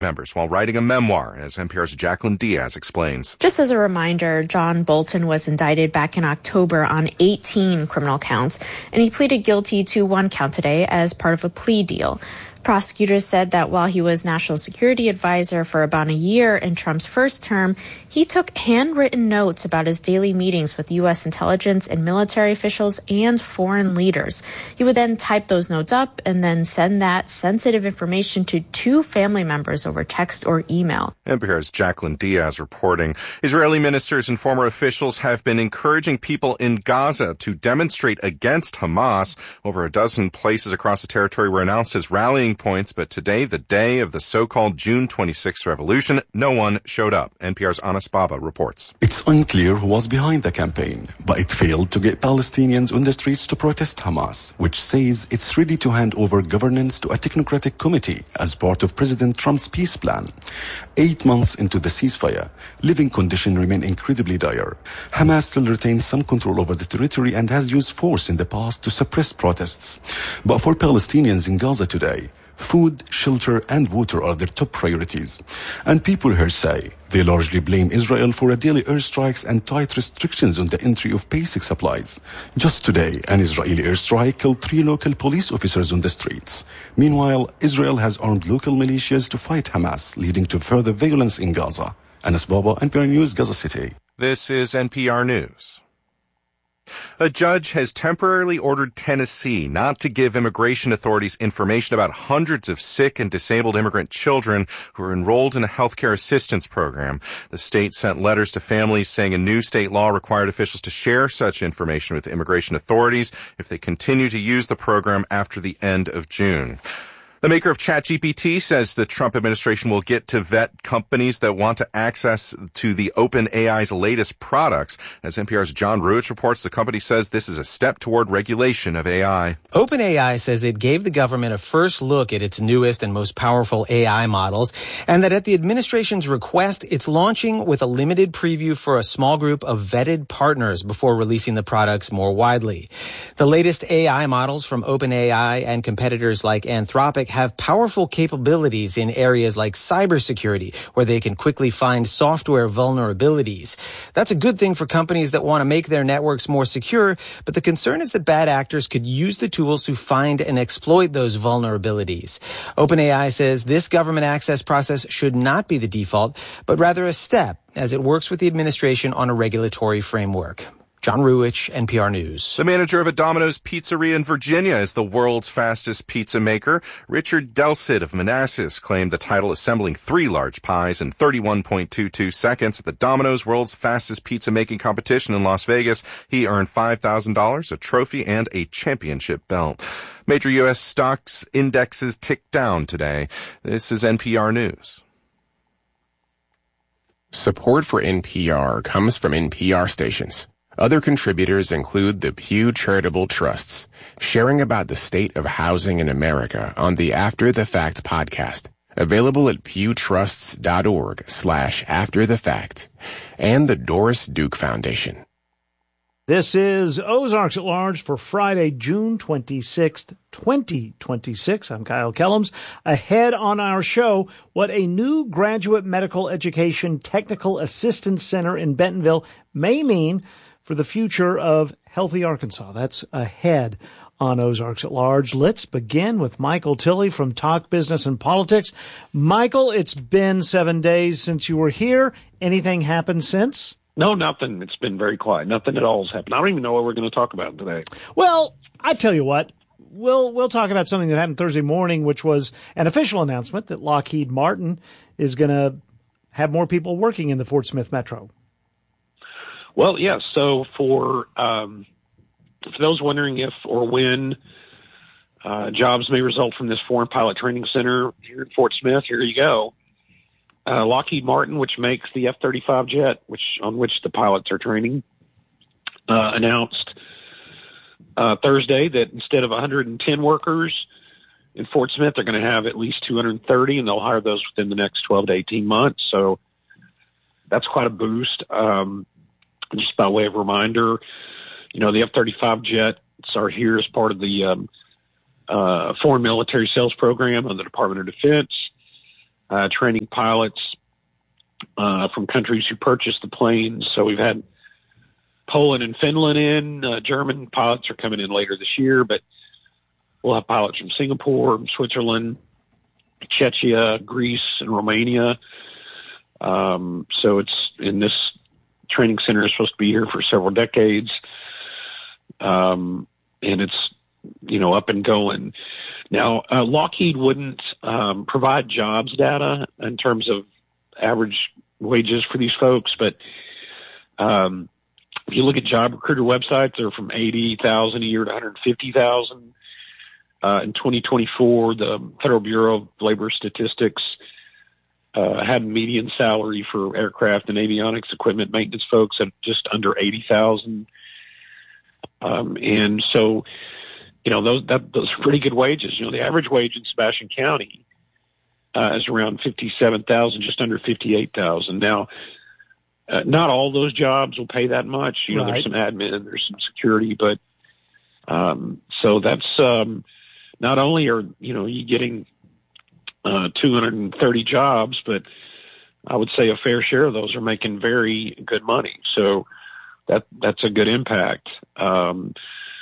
members while writing a memoir, as NPR's Jacqueline Diaz explains. Just as a reminder, John Bolton was indicted back in October on 18 criminal counts, and he pleaded guilty to one count today as part of a plea deal. Prosecutors said that while he was national security advisor for about a year in Trump's first term, he took handwritten notes about his daily meetings with U.S. intelligence and military officials and foreign leaders. He would then type those notes up and then send that sensitive information to two family members over text or email. NPR's Jacqueline Diaz reporting. Israeli ministers and former officials have been encouraging people in Gaza to demonstrate against Hamas. Over a dozen places across the territory were announced as rallying points, but today, the day of the so-called June 26th revolution, no one showed up. NPR's Anas Baba reports. It's unclear who was behind the campaign, but it failed to get Palestinians on the streets to protest Hamas, which says it's ready to hand over governance to a technocratic committee as part of President Trump's peace plan. 8 months into the ceasefire, living conditions remain incredibly dire. Hamas still retains some control over the territory and has used force in the past to suppress protests. But for Palestinians in Gaza today, food, shelter, and water are their top priorities. And people here say they largely blame Israel for daily airstrikes and tight restrictions on the entry of basic supplies. Just today, an Israeli airstrike killed 3 local police officers on the streets. Meanwhile, Israel has armed local militias to fight Hamas, leading to further violence in Gaza. Anas Baba, NPR News, Gaza City. This is NPR News. A judge has temporarily ordered Tennessee not to give immigration authorities information about hundreds of sick and disabled immigrant children who are enrolled in a healthcare assistance program. The state sent letters to families saying a new state law required officials to share such information with immigration authorities if they continue to use the program after the end of June. The maker of ChatGPT says the Trump administration will get to vet companies that want to access to the OpenAI's latest products. As NPR's John Ruich reports, the company says this is a step toward regulation of AI. OpenAI says it gave the government a first look at its newest and most powerful AI models, and that at the administration's request, it's launching with a limited preview for a small group of vetted partners before releasing the products more widely. The latest AI models from OpenAI and competitors like Anthropic have powerful capabilities in areas like cybersecurity, where they can quickly find software vulnerabilities. That's a good thing for companies that want to make their networks more secure, but the concern is that bad actors could use the tools to find and exploit those vulnerabilities. OpenAI says this government access process should not be the default, but rather a step as it works with the administration on a regulatory framework. John Ruich, NPR News. The manager of a Domino's pizzeria in Virginia is the world's fastest pizza maker. Richard Delsid of Manassas claimed the title, assembling 3 large pies in 31.22 seconds at the Domino's World's Fastest Pizza Making Competition in Las Vegas. He earned $5,000, a trophy, and a championship belt. Major U.S. stocks indexes ticked down today. This is NPR News. Support for NPR comes from NPR stations. Other contributors include the Pew Charitable Trusts, sharing about the state of housing in America on the After the Fact podcast, available at pewtrusts.org/After the Fact, and the Doris Duke Foundation. This is Ozarks at Large for Friday, June 26th, 2026. I'm Kyle Kellums. Ahead on our show, what a new graduate medical education technical assistance center in Bentonville may mean for the future of healthy Arkansas. That's ahead on Ozarks at Large. Let's begin with Michael Tilley from Talk Business and Politics. Michael, it's been 7 days since you were here. Anything happened since? No, nothing. It's been very quiet. Nothing at all has happened. I don't even know what we're going to talk about today. Well, I tell you what, we'll talk about something that happened Thursday morning, which was an official announcement that Lockheed Martin is going to have more people working in the Fort Smith Metro. Well, yes. Yeah, so for those wondering if or when jobs may result from this Foreign Pilot Training Center here in Fort Smith, here you go. Lockheed Martin, which makes the F-35 jet, on which the pilots are training, announced Thursday that instead of 110 workers in Fort Smith, they're going to have at least 230, and they'll hire those within the next 12 to 18 months. So that's quite a boost. Just by way of reminder, the F-35 jets are here as part of the Foreign Military Sales Program of the Department of Defense. training pilots from countries who purchased the planes. So we've had Poland and Finland in. German pilots are coming in later this year, but we'll have pilots from Singapore, Switzerland, Czechia, Greece, and Romania. So it's in this training center is supposed to be here for several decades. And it's, up and going. Now, Lockheed wouldn't provide jobs data in terms of average wages for these folks, but if you look at job recruiter websites, they're from $80,000 a year to $150,000. In 2024, the Federal Bureau of Labor Statistics had median salary for aircraft and avionics equipment maintenance folks at just under $80,000. And so, those are pretty good wages. The average wage in Sebastian County is around $57,000, just under $58,000. Now, not all those jobs will pay that much. Right. There's some admin, there's some security, but so that's not only are you getting 230 jobs, but I would say a fair share of those are making very good money. So that's a good impact. I'm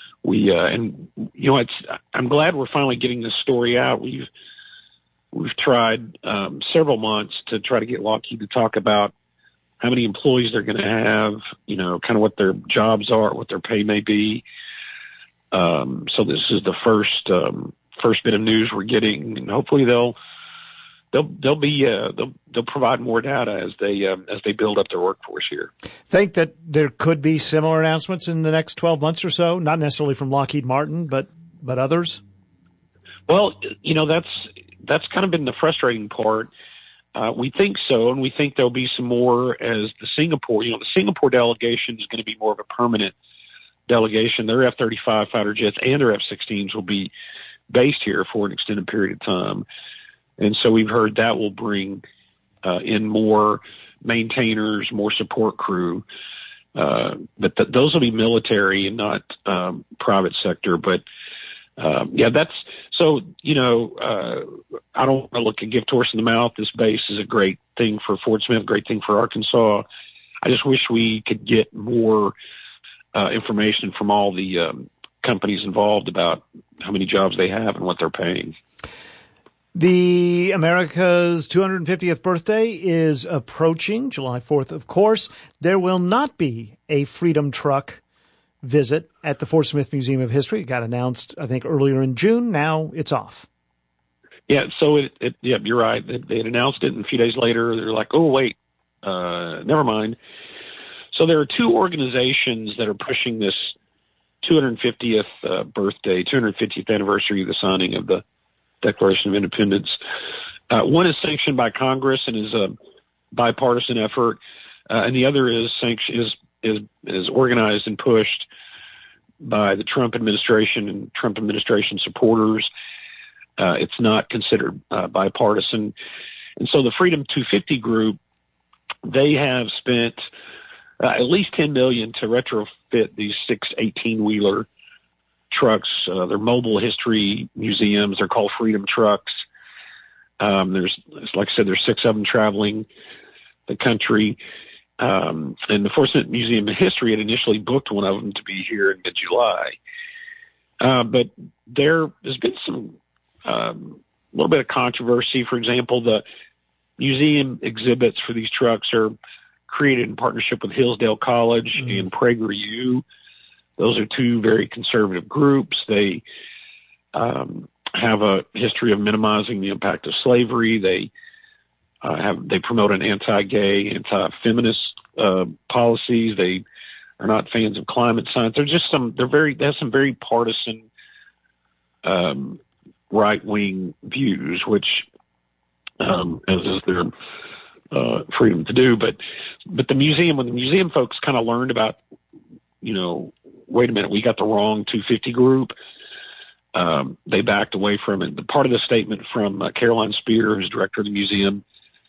glad we're finally getting this story out. We've tried several months to try to get Lockheed to talk about how many employees they're going to have, kind of what their jobs are, what their pay may be. So this is the first bit of news we're getting, and hopefully they'll provide more data as they build up their workforce here. Think that there could be similar announcements in the next 12 months or so, not necessarily from Lockheed Martin, but others? Well, that's kind of been the frustrating part. We think so, and we think there'll be some more as the Singapore delegation is going to be more of a permanent delegation. Their F-35 fighter jets and their F-16s will be based here for an extended period of time. And so we've heard that will bring in more maintainers, more support crew. But those will be military and not private sector. But that's so, I don't want to look a gift horse in the mouth. This base is a great thing for Fort Smith, great thing for Arkansas. I just wish we could get more information from all the companies involved about how many jobs they have and what they're paying. The America's 250th birthday is approaching, July 4th, of course. There will not be a Freedom Truck visit at the Fort Smith Museum of History. It got announced, I think, earlier in June. Now it's off. Yeah, so you're right. They had announced it, and a few days later, they're like, oh, wait, never mind. So there are two organizations that are pushing this 250th birthday, 250th anniversary of the signing of the Declaration of Independence. One is sanctioned by Congress and is a bipartisan effort, and the other is organized and pushed by the Trump administration and Trump administration supporters. It's not considered bipartisan, and so the Freedom 250 group, they have spent at least $10 million to retrofit these 6 18-wheeler trucks. They're mobile history museums. They're called Freedom Trucks. There's 6 of them traveling the country. And the Fort Smith Museum of History had initially booked one of them to be here in mid-July. But there has been some little bit of controversy. For example, the museum exhibits for these trucks are created in partnership with Hillsdale College and PragerU. Those are two very conservative groups. They have a history of minimizing the impact of slavery. They promote an anti-gay, anti-feminist policies. They are not fans of climate science. They have some very partisan right-wing views, which as is their freedom to do. But when the museum folks kind of learned about, wait a minute, we got the wrong 250 group, they backed away from it. But part of the statement from Caroline Spear, who's director of the museum,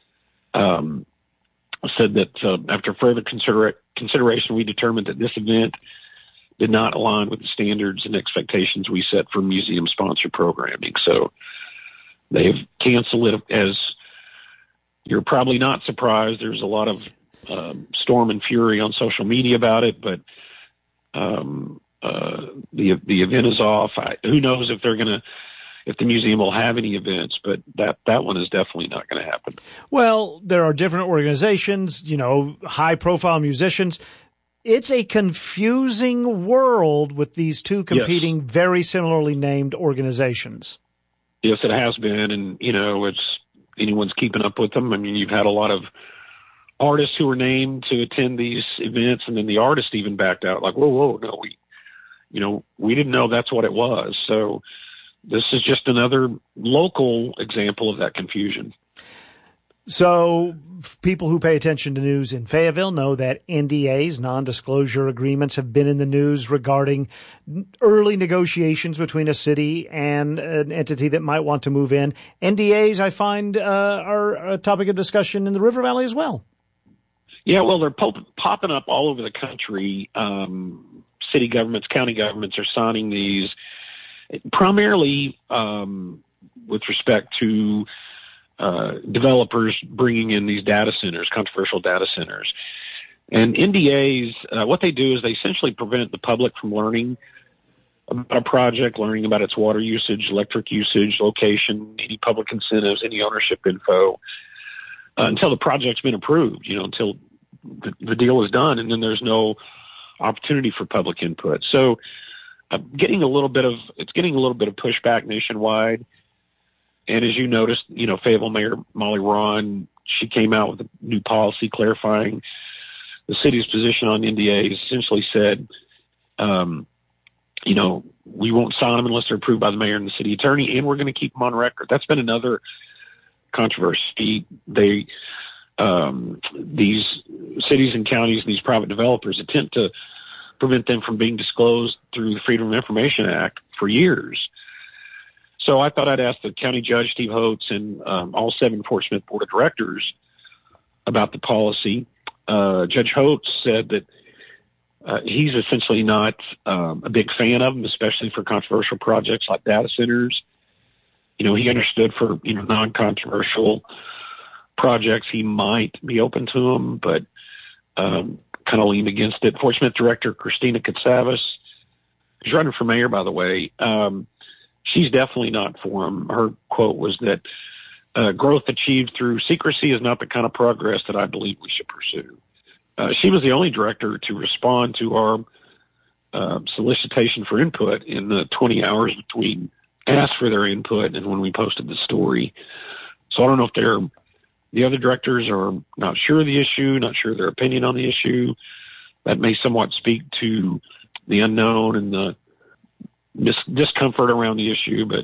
said that after further consideration, we determined that this event did not align with the standards and expectations we set for museum-sponsored programming. So they've canceled it as You're probably not surprised. There's a lot of storm and fury on social media about it, but the event is off. Who knows if the museum will have any events, but that one is definitely not going to happen. Well, there are different organizations, high-profile musicians. It's a confusing world with these two competing, very similarly named organizations. Yes, it has been, and it's anyone's keeping up with them. I mean, you've had a lot of artists who were named to attend these events, and then the artist even backed out, like, whoa, no, we didn't know that's what it was. So this is just another local example of that confusion. So people who pay attention to news in Fayetteville know that NDAs, non-disclosure agreements, have been in the news regarding early negotiations between a city and an entity that might want to move in. NDAs, I find, are a topic of discussion in the River Valley as well. Yeah, well, they're popping up all over the country. City governments, county governments are signing these primarily with respect to developers bringing in these data centers, controversial data centers. And NDAs, what they do is they essentially prevent the public from learning about a project, learning about its water usage, electric usage, location, any public incentives, any ownership info, until the project's been approved, until the deal is done, and then there's no opportunity for public input. So getting a little bit of pushback nationwide. And as you noticed, Fayetteville Mayor Molly Ron, she came out with a new policy clarifying the city's position on NDAs, essentially said, we won't sign them unless they're approved by the mayor and the city attorney, and we're going to keep them on record. That's been another controversy. These cities and counties and these private developers attempt to prevent them from being disclosed through the Freedom of Information Act for years. So I thought I'd ask the county judge, Steve Holtz, and all 7 Fort Smith Board of Directors about the policy. Judge Holtz said that he's essentially not a big fan of them, especially for controversial projects like data centers. He understood for non-controversial projects he might be open to them, but kind of leaned against it. Fort Smith Director Christina Katsavas, who's running for mayor, by the way, she's definitely not for him. Her quote was that growth achieved through secrecy is not the kind of progress that I believe we should pursue. She was the only director to respond to our solicitation for input in the 20 hours between asked for their input and when we posted the story. So I don't know if the other directors are not sure of the issue, not sure of their opinion on the issue. That may somewhat speak to the unknown and the discomfort around the issue, but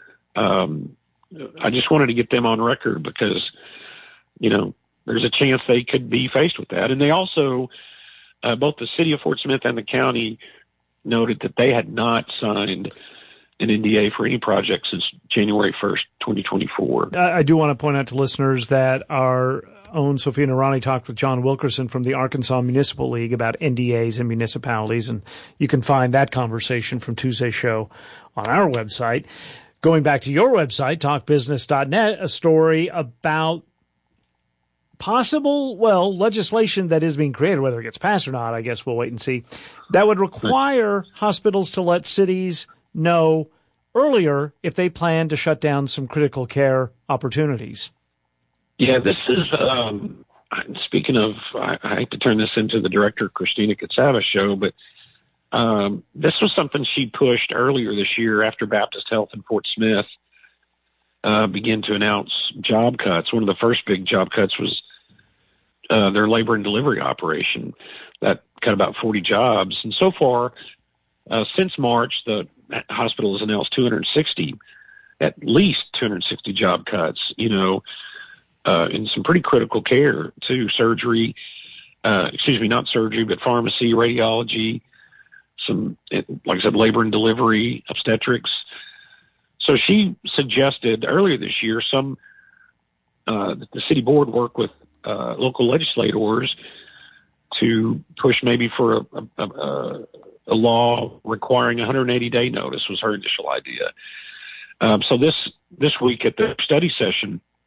I just wanted to get them on record because, there's a chance they could be faced with that. And they also, both the city of Fort Smith and the county noted that they had not signed an NDA for any project since January 1st, 2024. I do want to point out to listeners that our own Sophia Narani talked with John Wilkerson from the Arkansas Municipal League about NDAs and municipalities, and you can find that conversation from Tuesday's show on our website. Going back to your website, talkbusiness.net, a story about possible, legislation that is being created, whether it gets passed or not, I guess we'll wait and see, that would require hospitals to let cities know earlier if they plan to shut down some critical care opportunities. Yeah, this is, speaking of, I hate to turn this into the director Christina Katsavas show, but this was something she pushed earlier this year after Baptist Health in Fort Smith began to announce job cuts. One of the first big job cuts was their labor and delivery operation that cut about 40 jobs. And so far, since March, the hospital has announced at least 260 job cuts, in some pretty critical care too, surgery, not surgery, but pharmacy, radiology, some, like I said, labor and delivery, obstetrics. So she suggested earlier this year the city board work with local legislators to push maybe for a law requiring 180-day notice was her initial idea. So this week at the study session,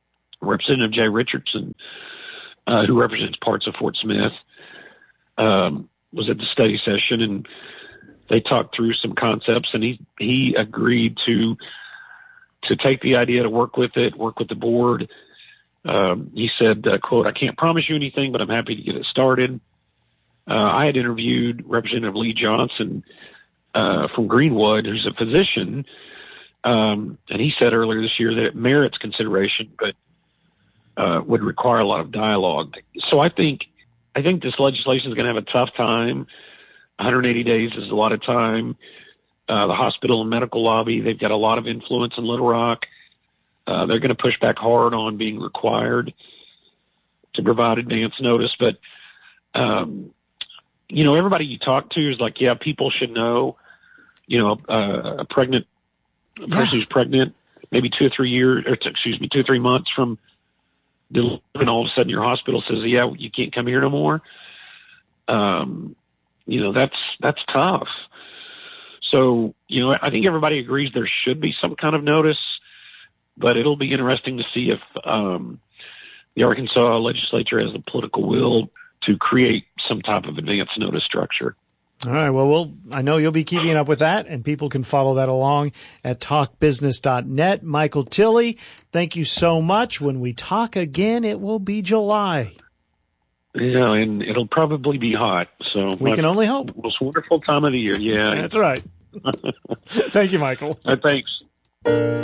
Representative Jay Richardson, who represents parts of Fort Smith, was at the study session, and they talked through some concepts, and he agreed to take the idea, to work with the board. He said, quote, "I can't promise you anything, but I'm happy to get it started." I had interviewed Representative Lee Johnson from Greenwood, who's a physician, and he said earlier this year that it merits consideration, but would require a lot of dialogue. So I think this legislation is going to have a tough time. 180 days is a lot of time. The hospital and medical lobby, they've got a lot of influence in Little Rock. They're going to push back hard on being required to provide advance notice. But, everybody you talk to is like, yeah, people should know, a person who's pregnant, maybe 2 or 3 months from delivering, and all of a sudden your hospital says, yeah, you can't come here no more. That's tough. So, I think everybody agrees there should be some kind of notice, but it'll be interesting to see if the Arkansas legislature has the political will to create some type of advance notice structure. All right. Well, I know you'll be keeping up with that, and people can follow that along at talkbusiness.net. Michael Tilley, thank you so much. When we talk again, it will be July. Yeah, and it'll probably be hot. So we can only hope. Most wonderful time of the year. Yeah, that's right. Thank you, Michael. Thanks.